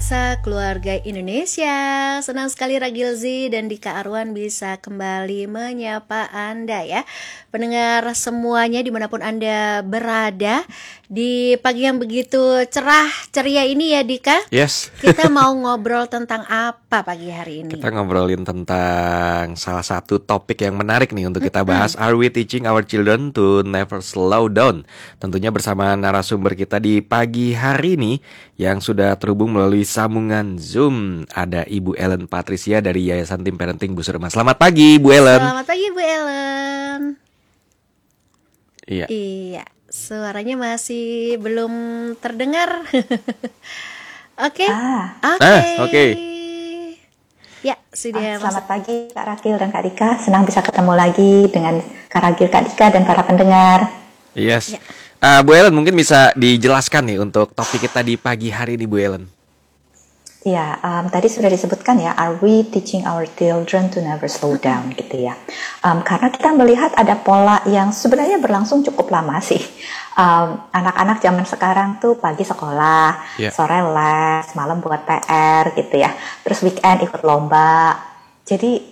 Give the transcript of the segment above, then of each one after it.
pemirsa keluarga Indonesia. Senang sekali Ragilzi dan Dika Arwan bisa kembali menyapa Anda ya. Pendengar semuanya dimanapun Anda berada, di pagi yang begitu cerah ceria ini ya Dika. Yes. Kita mau ngobrol tentang apa pagi hari ini? Kita ngobrolin tentang salah satu topik yang menarik nih untuk kita bahas. Are we teaching our children to never slow down? Tentunya bersama narasumber kita di pagi hari ini yang sudah terhubung melalui sambungan Zoom. Ada Ibu Ellen Patricia dari Yayasan Tim Parenting Busurma. Selamat pagi Bu Ellen. Selamat pagi Bu Ellen. Iya. Iya, suaranya masih belum terdengar. Oke. Oke. Ya, sudah. Selamat pagi Kak Ragil dan Kak Dika. Senang bisa ketemu lagi dengan Kak Ragil, Kak Dika dan para pendengar. Yes. Ya. Bu Ellen mungkin bisa dijelaskan nih untuk topik kita di pagi hari ini Bu Ellen. Ya, tadi sudah disebutkan ya, are we teaching our children to never slow down gitu ya. Karena kita melihat ada pola yang sebenarnya berlangsung cukup lama sih. Anak-anak zaman sekarang tuh pagi sekolah, sore les, malam buat PR gitu ya. Terus weekend ikut lomba. Jadi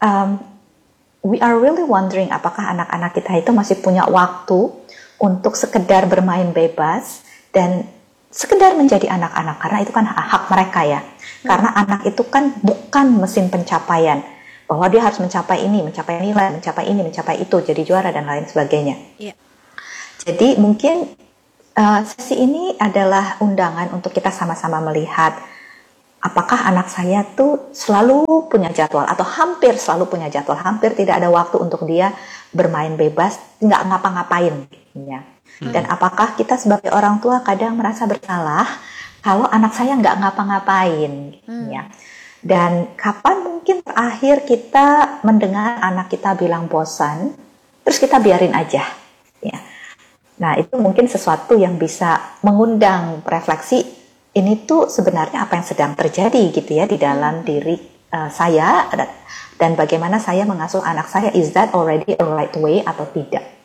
we are really wondering apakah anak-anak kita itu masih punya waktu untuk sekedar bermain bebas dan sekedar menjadi anak-anak, karena itu kan hak mereka ya. Karena anak itu kan bukan mesin pencapaian, bahwa dia harus mencapai ini, mencapai nilai, mencapai ini, mencapai itu, jadi juara dan lain sebagainya. Jadi mungkin sesi ini adalah undangan untuk kita sama-sama melihat apakah anak saya tuh selalu punya jadwal atau hampir selalu punya jadwal, hampir tidak ada waktu untuk dia bermain bebas, nggak ngapa-ngapain ya. Dan apakah kita sebagai orang tua kadang merasa bersalah kalau anak saya nggak ngapa-ngapain ya. Dan kapan mungkin terakhir kita mendengar anak kita bilang bosan, terus kita biarin aja ya. Nah itu mungkin sesuatu yang bisa mengundang refleksi, ini tuh sebenarnya apa yang sedang terjadi gitu ya di dalam diri saya, dan bagaimana saya mengasuh anak saya, is that already a right way atau tidak.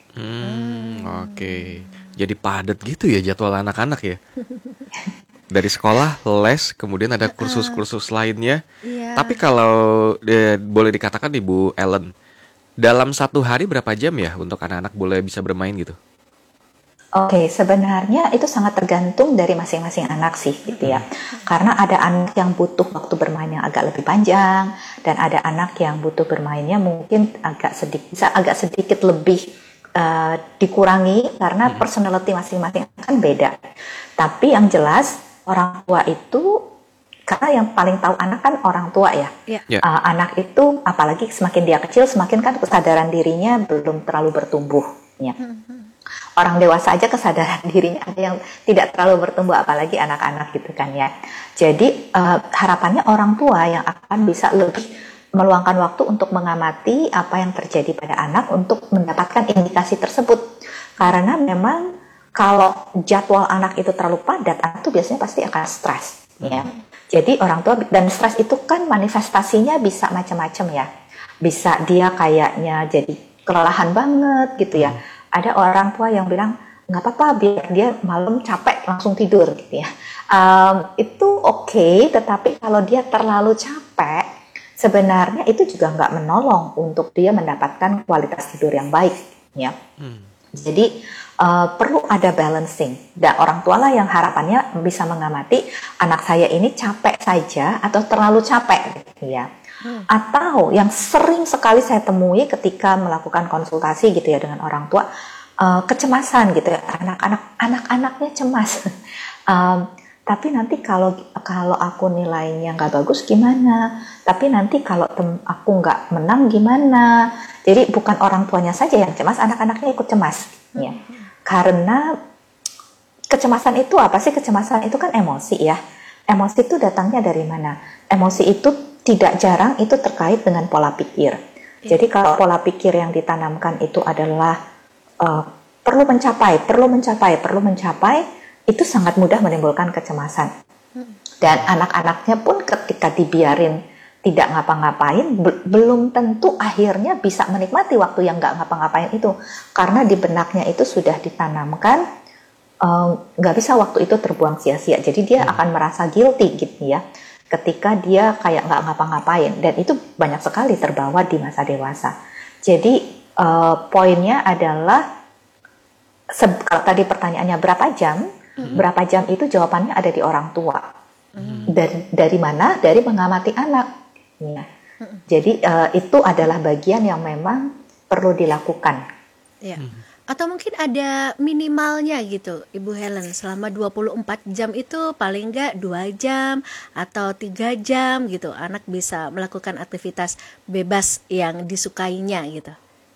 Oke. Jadi padat gitu ya jadwal anak-anak ya. Dari sekolah, les, kemudian ada kursus-kursus lainnya. Tapi kalau boleh dikatakan Ibu Ellen, dalam satu hari berapa jam ya untuk anak-anak boleh bisa bermain gitu? Oke, sebenarnya itu sangat tergantung dari masing-masing anak sih gitu ya. Karena ada anak yang butuh waktu bermain yang agak lebih panjang, dan ada anak yang butuh bermainnya mungkin agak sedikit lebih dikurangi karena personality masing-masing kan beda. Tapi yang jelas orang tua itu, karena yang paling tahu anak kan orang tua ya. Anak itu apalagi semakin dia kecil semakin kan kesadaran dirinya belum terlalu bertumbuh ya. Orang dewasa aja kesadaran dirinya ada yang tidak terlalu bertumbuh, apalagi anak-anak gitu kan ya. Jadi harapannya orang tua yang akan bisa lebih meluangkan waktu untuk mengamati apa yang terjadi pada anak untuk mendapatkan indikasi tersebut. Karena memang kalau jadwal anak itu terlalu padat, anak itu biasanya pasti akan stres ya. Jadi orang tua, dan stres itu kan manifestasinya bisa macam-macam ya. Bisa dia kayaknya jadi kelelahan banget gitu ya. Ada orang tua yang bilang nggak apa-apa biar dia malam capek langsung tidur gitu ya. Itu oke, tetapi kalau dia terlalu capek sebenarnya itu juga nggak menolong untuk dia mendapatkan kualitas tidur yang baik ya. Jadi perlu ada balancing. Dan orang tua lah yang harapannya bisa mengamati anak saya ini capek saja atau terlalu capek gitu ya. Atau yang sering sekali saya temui ketika melakukan konsultasi gitu ya dengan orang tua, kecemasan gitu ya, anak-anaknya cemas. Tapi nanti kalau aku nilainya nggak bagus gimana? Tapi nanti kalau aku nggak menang gimana? Jadi bukan orang tuanya saja yang cemas, anak-anaknya ikut cemas ya. Karena kecemasan itu apa sih? Kecemasan itu kan emosi ya. Emosi itu datangnya dari mana? Emosi itu tidak jarang itu terkait dengan pola pikir. Jadi kalau pola pikir yang ditanamkan itu adalah perlu mencapai, itu sangat mudah menimbulkan kecemasan. Dan anak-anaknya pun ketika dibiarin tidak ngapa-ngapain, belum tentu akhirnya bisa menikmati waktu yang nggak ngapa-ngapain itu. Karena di benaknya itu sudah ditanamkan nggak bisa waktu itu terbuang sia-sia. Jadi dia akan merasa guilty gitu ya, ketika dia kayak nggak ngapa-ngapain. Dan itu banyak sekali terbawa di masa dewasa. Jadi poinnya adalah, kalau tadi pertanyaannya berapa jam itu jawabannya ada di orang tua. Dari mana? Dari mengamati anak. Ya. Jadi itu adalah bagian yang memang perlu dilakukan. Ya. Atau mungkin ada minimalnya gitu, Ibu Helen, selama 24 jam itu paling enggak 2 jam atau 3 jam gitu, anak bisa melakukan aktivitas bebas yang disukainya gitu.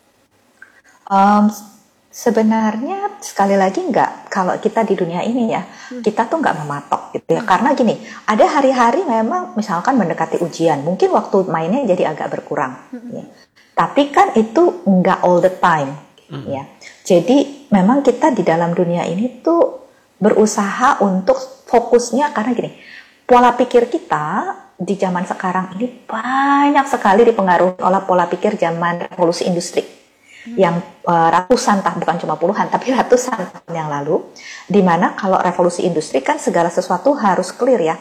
Sebenarnya sekali lagi nggak, kalau kita di dunia ini ya, kita tuh nggak mematok gitu ya. Karena gini, ada hari-hari memang misalkan mendekati ujian, mungkin waktu mainnya jadi agak berkurang. Ya. Tapi kan itu nggak all the time, ya. Jadi memang kita di dalam dunia ini tuh berusaha untuk fokusnya, karena gini, pola pikir kita di zaman sekarang ini banyak sekali dipengaruhi oleh pola pikir zaman revolusi industri. Yang ratusan, bukan cuma puluhan, tapi ratusan tahun yang lalu, dimana kalau revolusi industri kan segala sesuatu harus clear ya.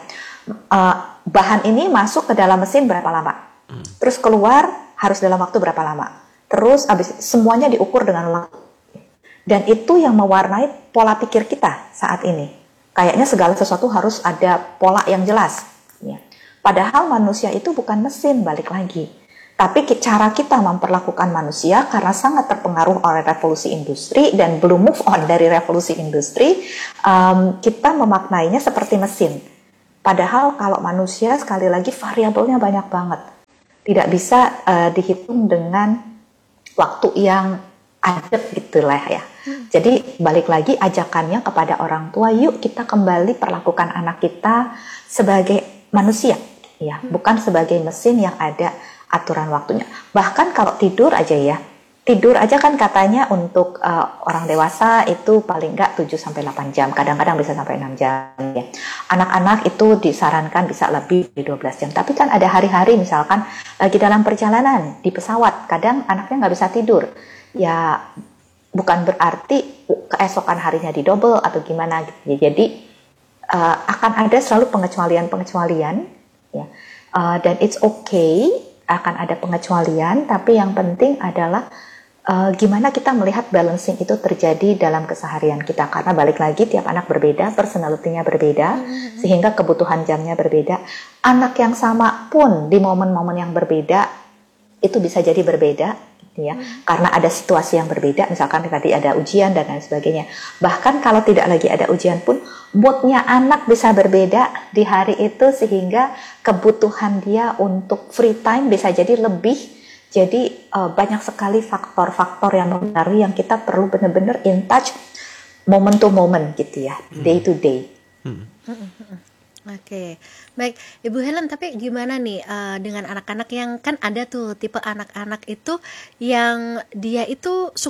Bahan ini masuk ke dalam mesin berapa lama, terus keluar harus dalam waktu berapa lama, terus habis semuanya diukur dengan waktu. Dan itu yang mewarnai pola pikir kita saat ini. Kayaknya segala sesuatu harus ada pola yang jelas. Ya. Padahal manusia itu bukan mesin, balik lagi. Tapi cara kita memperlakukan manusia karena sangat terpengaruh oleh revolusi industri dan belum move on dari revolusi industri, kita memaknainya seperti mesin. Padahal kalau manusia sekali lagi variabelnya banyak banget. Tidak bisa dihitung dengan waktu yang adet gitulah ya. Jadi balik lagi ajakannya kepada orang tua, yuk kita kembali perlakukan anak kita sebagai manusia, ya, bukan sebagai mesin yang ada aturan waktunya. Bahkan kalau tidur aja kan katanya untuk orang dewasa itu paling enggak 7-8 jam, kadang-kadang bisa sampai 6 jam ya. Anak-anak itu disarankan bisa lebih dari 12 jam. Tapi kan ada hari-hari misalkan lagi dalam perjalanan di pesawat, kadang anaknya nggak bisa tidur. Ya bukan berarti keesokan harinya didouble atau gimana gitu ya. Jadi akan ada selalu pengecualian ya. Dan it's okay, akan ada pengecualian, tapi yang penting adalah gimana kita melihat balancing itu terjadi dalam keseharian kita. Karena balik lagi tiap anak berbeda, personality-nya berbeda, sehingga kebutuhan jamnya berbeda. Anak yang sama pun di momen-momen yang berbeda itu bisa jadi berbeda. Ya, karena ada situasi yang berbeda, misalkan tadi ada ujian dan lain sebagainya. Bahkan kalau tidak lagi ada ujian pun, moodnya anak bisa berbeda di hari itu, sehingga kebutuhan dia untuk free time bisa jadi lebih. Jadi banyak sekali faktor-faktor yang mempengaruhi, yang kita perlu benar-benar in touch moment to moment gitu ya, day to day. Oke, baik Ibu Helen, tapi gimana nih dengan anak-anak yang kan ada tuh tipe anak-anak itu yang dia itu